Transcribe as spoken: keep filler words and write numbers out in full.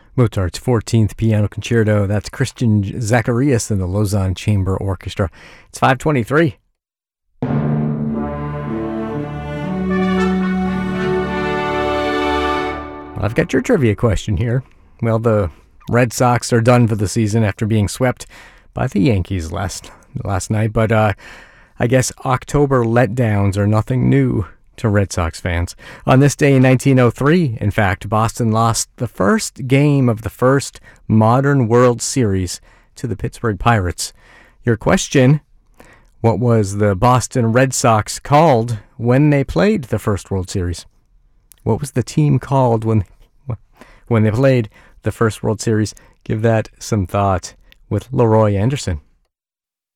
Mozart's fourteenth Piano Concerto. That's Christian Zacharias and the Lausanne Chamber Orchestra. It's five twenty-three. I've got your trivia question here. Well, the Red Sox are done for the season after being swept by the Yankees last last night, but uh, I guess October letdowns are nothing new to Red Sox fans. On this day in nineteen oh three, in fact, Boston lost the first game of the first modern World Series to the Pittsburgh Pirates. Your question: what was the Boston Red Sox called when they played the first World Series? What was the team called when when they played the first World Series? Give that some thought with Leroy Anderson.